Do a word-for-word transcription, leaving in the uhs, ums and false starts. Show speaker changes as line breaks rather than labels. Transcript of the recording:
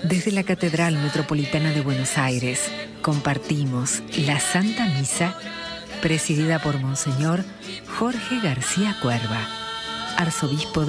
Desde la Catedral Metropolitana de Buenos Aires compartimos la Santa Misa presidida por Monseñor Jorge García Cuerva, arzobispo de